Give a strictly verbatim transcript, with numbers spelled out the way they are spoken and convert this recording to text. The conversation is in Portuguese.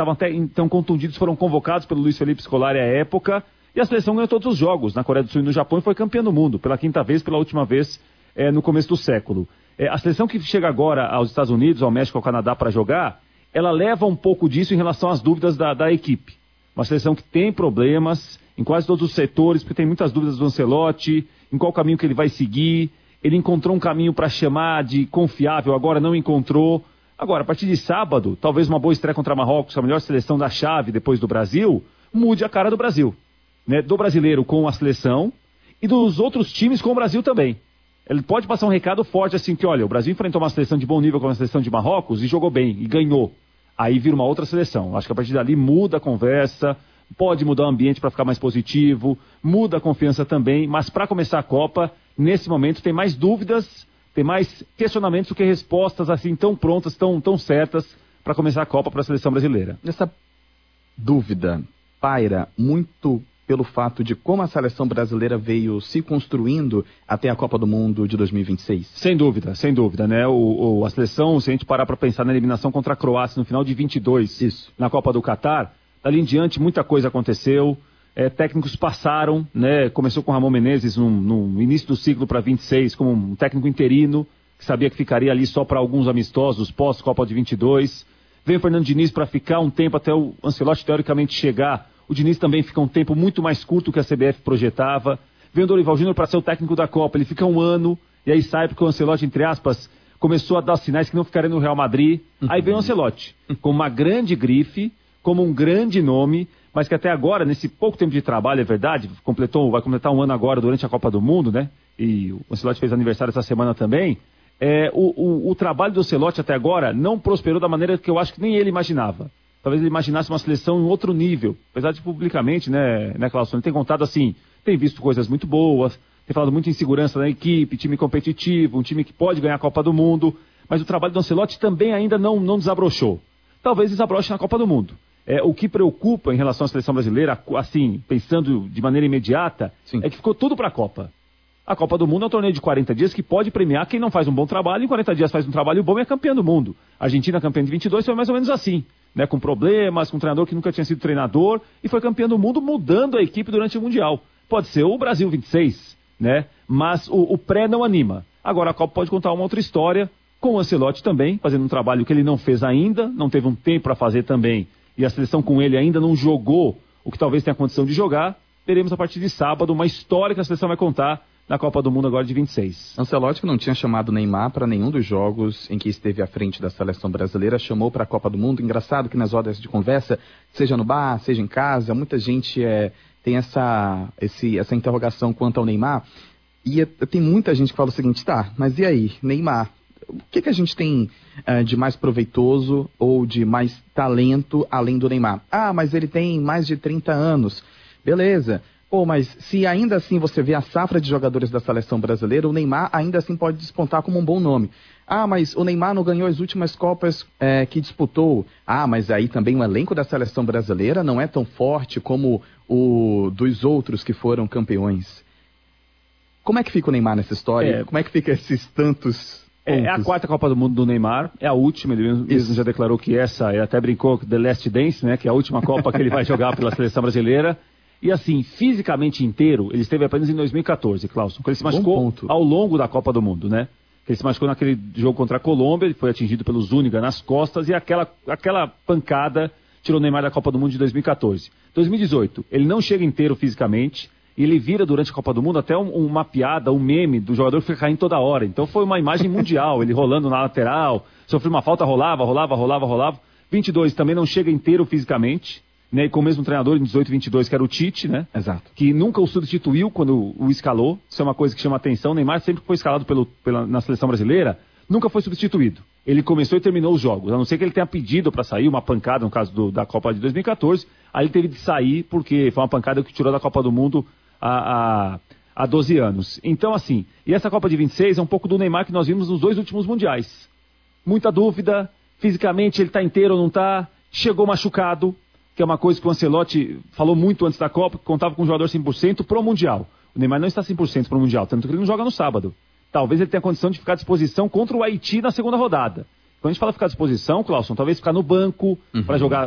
estavam até então contundidos, foram convocados pelo Luiz Felipe Scolari à época, e a seleção ganhou todos os jogos na Coreia do Sul e no Japão e foi campeã do mundo, pela quinta vez, pela última vez é, no começo do século. É, a seleção que chega agora aos Estados Unidos, ao México, ao Canadá para jogar, ela leva um pouco disso em relação às dúvidas da, da equipe. Uma seleção que tem problemas em quase todos os setores, porque tem muitas dúvidas do Ancelotti, em qual caminho que ele vai seguir. Ele encontrou um caminho para chamar de confiável, agora não encontrou. Agora, a partir de sábado, talvez uma boa estreia contra Marrocos, a melhor seleção da chave depois do Brasil, mude a cara do Brasil. Né? Do brasileiro com a seleção e dos outros times com o Brasil também. Ele pode passar um recado forte assim que, olha, o Brasil enfrentou uma seleção de bom nível com a seleção de Marrocos e jogou bem, e ganhou. Aí vira uma outra seleção. Acho que a partir dali muda a conversa, pode mudar o ambiente para ficar mais positivo, muda a confiança também, mas para começar a Copa, nesse momento tem mais dúvidas, tem mais questionamentos do que respostas assim tão prontas, tão, tão certas para começar a Copa para a seleção brasileira. Essa dúvida paira muito pelo fato de como a seleção brasileira veio se construindo até a Copa do Mundo de dois mil e vinte e seis? Sem dúvida, sem dúvida, né? O, o, a seleção, se a gente parar para pensar na eliminação contra a Croácia no final de vinte e dois, Isso. na Copa do Catar, dali em diante muita coisa aconteceu, é, técnicos passaram, né? Começou com o Ramon Menezes no, no início do ciclo para vinte e seis, como um técnico interino, que sabia que ficaria ali só para alguns amistosos pós-Copa de vinte e dois. Veio o Fernando Diniz para ficar um tempo até o Ancelotti teoricamente chegar. O Diniz também fica um tempo muito mais curto que a C B F projetava. Vem o Dorival Júnior para ser o técnico da Copa. Ele fica um ano e aí sai porque o Ancelotti, entre aspas, começou a dar sinais que não ficaria no Real Madrid. Uhum. Aí vem o Ancelotti, com uma grande grife, como um grande nome, mas que até agora, nesse pouco tempo de trabalho, é verdade, completou, vai completar um ano agora durante a Copa do Mundo, né? E o Ancelotti fez aniversário essa semana também. É, o, o, o trabalho do Ancelotti até agora não prosperou da maneira que eu acho que nem ele imaginava. Talvez ele imaginasse uma seleção em outro nível. Apesar de publicamente, né, né, Clauson, ele tem contado assim, tem visto coisas muito boas, tem falado muito em segurança da equipe, time competitivo, um time que pode ganhar a Copa do Mundo, mas o trabalho do Ancelotti também ainda não, não desabrochou. Talvez desabroche na Copa do Mundo. É, o que preocupa em relação à seleção brasileira, assim, pensando de maneira imediata, Sim. é que ficou tudo para a Copa. A Copa do Mundo é um torneio de quarenta dias que pode premiar quem não faz um bom trabalho, e em quarenta dias faz um trabalho bom e é campeão do mundo. A Argentina, campeã de vinte e dois, foi mais ou menos assim. Né, com problemas, com um treinador que nunca tinha sido treinador e foi campeão do mundo mudando a equipe durante o Mundial. Pode ser o Brasil vinte e seis, né? Mas o, o pré não anima. Agora a Copa pode contar uma outra história, com o Ancelotti também, fazendo um trabalho que ele não fez ainda, não teve um tempo para fazer também, e a seleção com ele ainda não jogou o que talvez tenha condição de jogar. Teremos a partir de sábado uma história que a seleção vai contar na Copa do Mundo agora de vinte e seis. Ancelotti, que não tinha chamado Neymar para nenhum dos jogos em que esteve à frente da seleção brasileira, chamou para a Copa do Mundo. Engraçado que nas rodas de conversa, seja no bar, seja em casa, muita gente é, tem essa, esse, essa interrogação quanto ao Neymar. E é, tem muita gente que fala o seguinte, tá, mas e aí, Neymar? O que, que a gente tem uh, de mais proveitoso ou de mais talento além do Neymar? Ah, mas ele tem mais de trinta anos. Beleza. Pô, mas se ainda assim você vê a safra de jogadores da seleção brasileira, o Neymar ainda assim pode despontar como um bom nome. Ah, mas o Neymar não ganhou as últimas Copas é, que disputou. Ah, mas aí também o elenco da seleção brasileira não é tão forte como o dos outros que foram campeões. Como é que fica o Neymar nessa história? É, como é que fica esses tantos... É, é a quarta Copa do Mundo do Neymar, é a última, ele mesmo, mesmo já declarou que essa, ele até brincou, The Last Dance, né, que é a última Copa que ele vai jogar pela seleção brasileira. E assim, fisicamente inteiro, ele esteve apenas em dois mil e catorze, Clauson, porque ele se machucou ao longo da Copa do Mundo, né? Ele se machucou naquele jogo contra a Colômbia, ele foi atingido pelo Zúñiga nas costas e aquela, aquela pancada tirou o Neymar da Copa do Mundo de dois mil e catorze. dois mil e dezoito, ele não chega inteiro fisicamente e ele vira durante a Copa do Mundo até um, uma piada, um meme do jogador que fica caindo toda hora. Então foi uma imagem mundial, ele rolando na lateral, sofreu uma falta, rolava, rolava, rolava, rolava. vinte e dois também não chega inteiro fisicamente. Né, e com o mesmo treinador em dezoito, vinte e dois, que era o Tite, né? Exato. Que nunca o substituiu quando o escalou. Isso é uma coisa que chama atenção. O Neymar sempre foi escalado pelo, pela, na seleção brasileira, nunca foi substituído. Ele começou e terminou os jogos. A não ser que ele tenha pedido para sair, uma pancada, no caso do, da Copa de dois mil e catorze. Aí ele teve de sair porque foi uma pancada que tirou da Copa do Mundo há, há, há doze anos. Então, assim, e essa Copa de vinte e seis é um pouco do Neymar que nós vimos nos dois últimos mundiais. Muita dúvida, fisicamente ele está inteiro ou não está, chegou machucado, que é uma coisa que o Ancelotti falou muito antes da Copa, que contava com um jogador cem por cento pro Mundial. O Neymar não está cem por cento pro Mundial, tanto que ele não joga no sábado. Talvez ele tenha condição de ficar à disposição contra o Haiti na segunda rodada. Quando a gente fala ficar à disposição, Clauson, talvez ficar no banco, uhum. para jogar